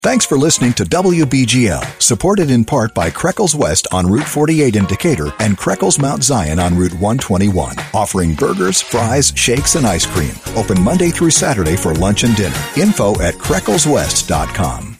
Thanks for listening to WBGL, supported in part by Kreckles West on Route 48 in Decatur and Kreckles Mount Zion on Route 121, offering burgers, fries, shakes, and ice cream. Open Monday through Saturday for lunch and dinner. Info at KrecklesWest.com.